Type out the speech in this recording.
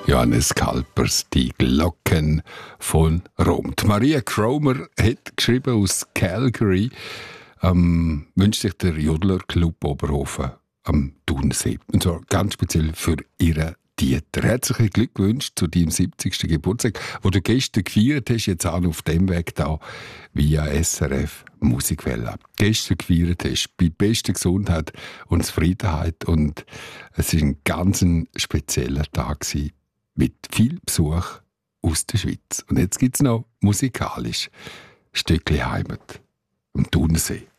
Johannes Kalpers, die Glocken von Rom. Die Maria Cromer hat geschrieben aus Calgary, wünscht sich der Jodler Club Oberhofen am Thunsee. Und zwar ganz speziell für ihren Dieter. Herzlichen Glückwunsch zu deinem 70. Geburtstag, wo du gestern gefeiert hast, jetzt auch auf dem Weg da via SRF Musikwelle. Gestern gefeiert hast, bei bester Gesundheit und Zufriedenheit, und es war ein ganz spezieller Tag gewesen, mit viel Besuch aus der Schweiz. Und jetzt gibt es noch musikalisch Stückli Heimat am Thunsee.